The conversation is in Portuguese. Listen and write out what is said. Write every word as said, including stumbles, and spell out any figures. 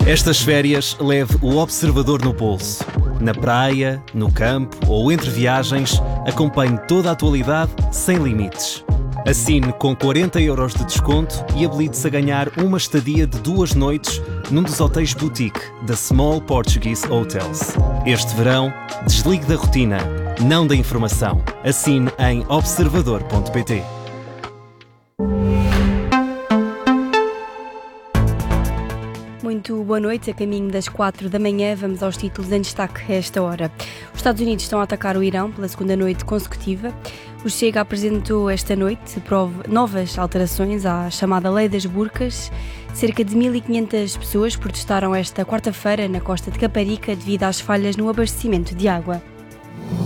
Estas férias leve o Observador no bolso. Na praia, no campo ou entre viagens, acompanhe toda a atualidade sem limites. Assine com quarenta euros de desconto e habilite-se a ganhar uma estadia de duas noites num dos hotéis boutique da Small Portuguese Hotels. Este verão, desligue da rotina, não da informação. Assine em observador ponto pt. Muito boa noite, a caminho das quatro da manhã, vamos aos títulos em destaque a esta hora. Os Estados Unidos estão a atacar o Irão pela segunda noite consecutiva. O Chega apresentou esta noite novas alterações à chamada Lei das Burcas. Cerca de mil e quinhentas pessoas protestaram esta quarta-feira na costa de Caparica devido às falhas no abastecimento de água.